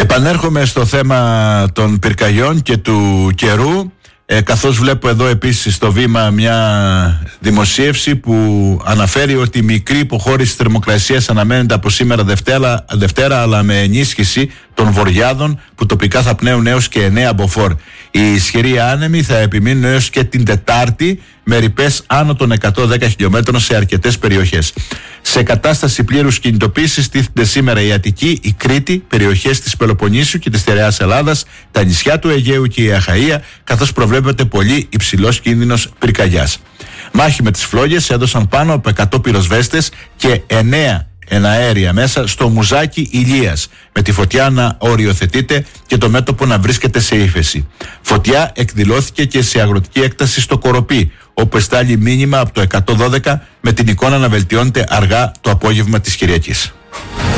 Επανέρχομαι στο θέμα των πυρκαγιών και του καιρού, καθώς βλέπω εδώ επίσης στο βήμα μια δημοσίευση που αναφέρει ότι η μικρή υποχώρηση θερμοκρασίας αναμένεται από σήμερα Δευτέρα, αλλά με ενίσχυση των βορειάδων που τοπικά θα πνέουν έως και 9 μποφόρ. Οι ισχυροί άνεμοι θα επιμείνουν έως και την Τετάρτη με ρηπές άνω των 110 χιλιόμετρων σε αρκετές περιοχές. Σε κατάσταση πλήρους κινητοποίησης τίθενται σήμερα η Αττική, η Κρήτη, περιοχές της Πελοποννήσου και της Στερεάς Ελλάδας, τα νησιά του Αιγαίου και η Αχαΐα, καθώς προβλέπεται πολύ υψηλός κίνδυνος πυρκαγιάς. Μάχη με τις φλόγες έδωσαν πάνω από 100 πυροσβέστες και 9 εναέρια μέσα στο Μουζάκι Ηλίας, με τη φωτιά να οριοθετείται και το μέτωπο να βρίσκεται σε ύφεση. Φωτιά εκδηλώθηκε και σε αγροτική έκταση στο Κοροπή, όπου εστάλει μήνυμα από το 112 με την εικόνα να βελτιώνεται αργά το απόγευμα της Κυριακής.